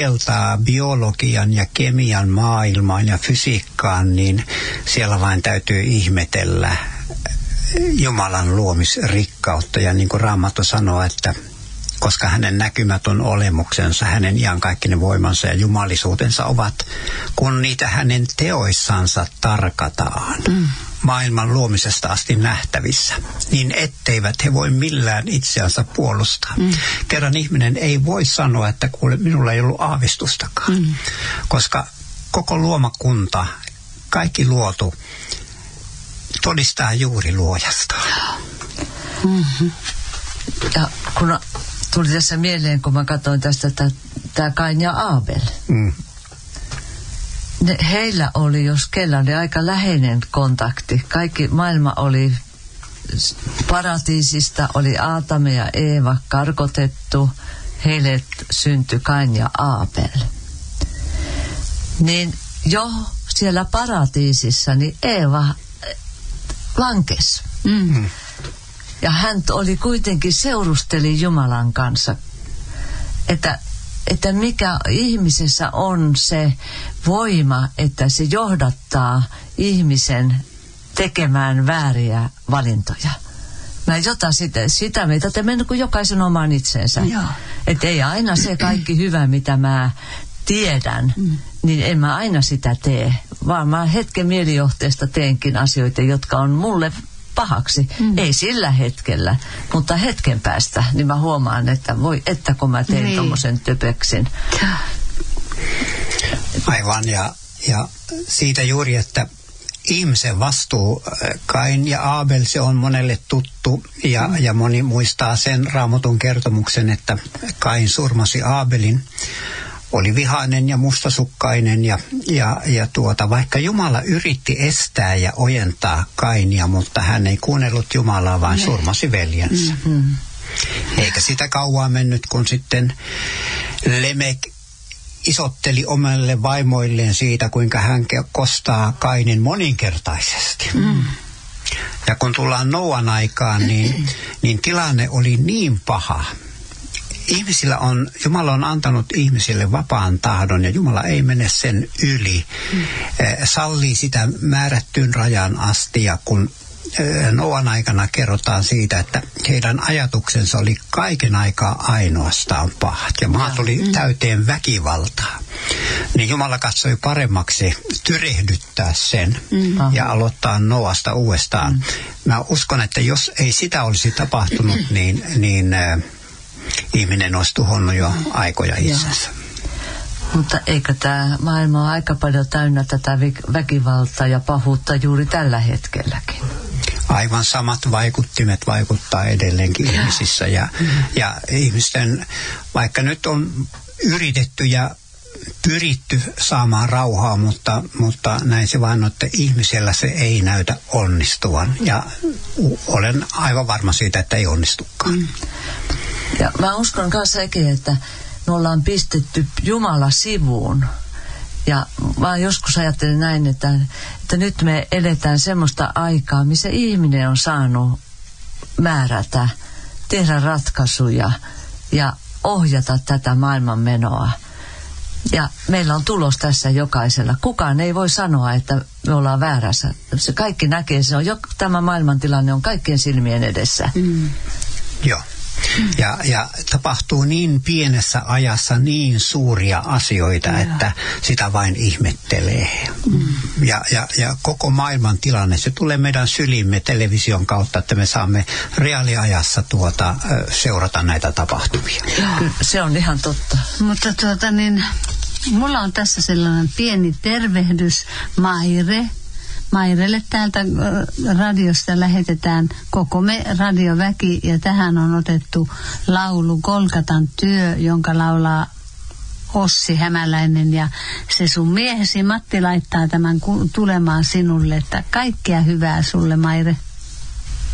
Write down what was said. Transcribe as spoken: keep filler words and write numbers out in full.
sukeltaa biologian ja kemian maailmaan ja fysiikkaan, niin siellä vain täytyy ihmetellä Jumalan luomisrikkautta. Ja niin kuin Raamattu sanoo, että koska hänen näkymätön olemuksensa, hänen iankaikkinen voimansa ja jumalisuutensa ovat, kun niitä hänen teoissansa tarkataan, mm. maailman luomisesta asti nähtävissä, niin etteivät he voi millään itseänsä puolustaa. Mm. Kerran ihminen ei voi sanoa, että kuule, minulla ei ollut aavistustakaan, mm. koska koko luomakunta, kaikki luotu, todistaa juuri luojasta. Mm-hmm. Ja kun tuli tässä mieleen, kun mä katsoin tästä tämä Kain ja Aabel. Mm. Ne, heillä oli, jos kellä oli aika läheinen kontakti. Kaikki maailma oli paratiisista, oli Aatame ja Eeva karkotettu. Heille syntyi Kain ja Aabel. Niin jo siellä paratiisissa, niin Eeva lankesi. Mm. Ja hän oli kuitenkin seurusteli Jumalan kanssa, että, että mikä ihmisessä on se voima, että se johdattaa ihmisen tekemään vääriä valintoja. Mä jota sitä, sitä meitä te mennä kuin jokaisen omaan itseensä. Että ei aina se kaikki hyvä, mitä mä tiedän, mm. niin en mä aina sitä tee, vaan mä hetken mielijohteesta teenkin asioita, jotka on mulle pahaksi. Mm. Ei sillä hetkellä, mutta hetken päästä, niin mä huomaan, että voi, että kun mä teen niin. tommosen töpeksin. Aivan, ja, ja siitä juuri, että ihmisen vastuu, Kain ja Aabel, se on monelle tuttu, ja, mm. ja moni muistaa sen Raamatun kertomuksen, että Kain surmasi Aabelin, oli vihainen ja mustasukkainen ja, ja, ja tuota, vaikka Jumala yritti estää ja ojentaa Kainia, mutta hän ei kuunnellut Jumalaa, vaan surmasi veljensä. Mm-hmm. Eikä sitä kauaa mennyt, kun sitten Lemek isotteli omille vaimoilleen siitä, kuinka hän kostaa Kainin moninkertaisesti. Mm. Ja kun tullaan Noan aikaan, niin, niin tilanne oli niin paha. Ihmisillä on, Jumala on antanut ihmisille vapaan tahdon ja Jumala ei mene sen yli. Mm. Sallii sitä määrättyyn rajan asti, ja kun Noan aikana kerrotaan siitä, että heidän ajatuksensa oli kaiken aikaa ainoastaan pahat ja maa tuli mm. täyteen väkivaltaa, niin Jumala katsoi paremmaksi tyrehdyttää sen mm. ja aloittaa Noasta uudestaan. Mm. Mä uskon, että jos ei sitä olisi tapahtunut, niin, niin äh, ihminen olisi tuhonnut jo aikoja itsensä. Mutta eikö tämä maailma ole aika paljon täynnä tätä väkivaltaa ja pahuutta juuri tällä hetkelläkin? Aivan samat vaikuttimet vaikuttaa edelleenkin ja. ihmisissä. Ja, mm. ja ihmisten, vaikka nyt on yritetty ja pyritty saamaan rauhaa, mutta, mutta näin se vain, että ihmisellä se ei näytä onnistuvan. Ja olen aivan varma siitä, että ei onnistukaan. Mm. Ja mä uskon kanssa sekin, että me ollaan pistetty Jumala sivuun. Ja mä joskus ajattelin näin, että, että nyt me eletään semmoista aikaa, missä ihminen on saanut määrätä, tehdä ratkaisuja ja ohjata tätä maailman menoa. Ja meillä on tulos tässä jokaisella. Kukaan ei voi sanoa, että me ollaan väärässä. Se kaikki näkee, se on jo, tämä maailmantilanne on kaikkien silmien edessä. Mm. Joo. Ja, ja tapahtuu niin pienessä ajassa niin suuria asioita, ja. että sitä vain ihmettelee. Mm. Ja, ja, ja koko maailman tilanne, se tulee meidän sylimme television kautta, että me saamme reaaliajassa tuota, seurata näitä tapahtumia. Se on ihan totta. Mutta tuota niin, mulla on tässä sellainen pieni tervehdys, Maire. Mairelle täältä radiosta lähetetään koko me radioväki, ja tähän on otettu laulu Golgatan työ, jonka laulaa Ossi Hämäläinen, ja se sun miehesi Matti laittaa tämän tulemaan sinulle, että kaikkea hyvää sulle, Maire.